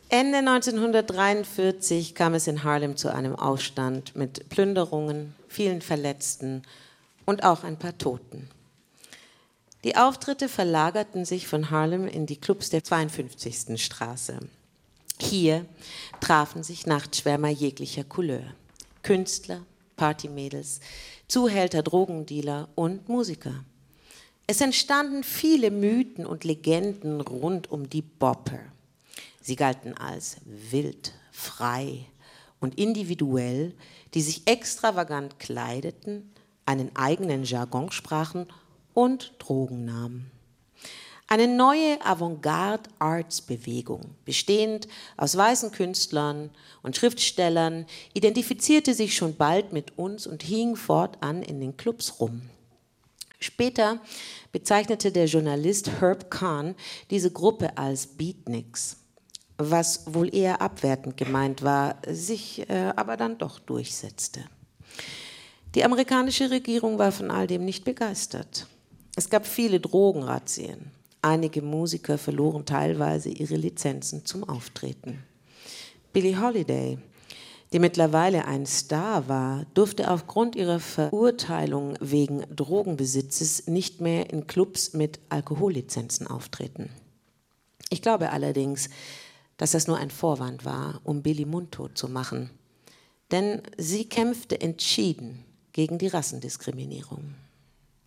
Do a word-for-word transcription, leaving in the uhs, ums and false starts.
Ende neunzehnhundertdreiundvierzig kam es in Harlem zu einem Aufstand mit Plünderungen, vielen Verletzten und auch ein paar Toten. Die Auftritte verlagerten sich von Harlem in die Clubs der zweiundfünfzigsten Straße. Hier trafen sich Nachtschwärmer jeglicher Couleur. Künstler, Partymädels, Zuhälter, Drogendealer und Musiker. Es entstanden viele Mythen und Legenden rund um die Bopper. Sie galten als wild, frei und individuell, die sich extravagant kleideten, einen eigenen Jargon sprachen und Drogen nahmen. Eine neue Avantgarde-Arts-Bewegung, bestehend aus weißen Künstlern und Schriftstellern, identifizierte sich schon bald mit uns und hing fortan in den Clubs rum. Später bezeichnete der Journalist Herb Kahn diese Gruppe als Beatniks, was wohl eher abwertend gemeint war, sich äh, aber dann doch durchsetzte. Die amerikanische Regierung war von all dem nicht begeistert. Es gab viele Drogenrazzien. Einige Musiker verloren teilweise ihre Lizenzen zum Auftreten. Billie Holiday, die mittlerweile ein Star war, durfte aufgrund ihrer Verurteilung wegen Drogenbesitzes nicht mehr in Clubs mit Alkohollizenzen auftreten. Ich glaube allerdings, dass das nur ein Vorwand war, um Billie mundtot zu machen. Denn sie kämpfte entschieden gegen die Rassendiskriminierung.